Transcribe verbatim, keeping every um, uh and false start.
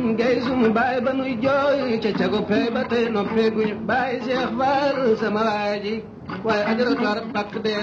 gay sunu baay ba nuy jooy ca cago pey ba tey no peeguñu baay Cheikh Fall sama waa ji waaye ajaratu arab bakk dee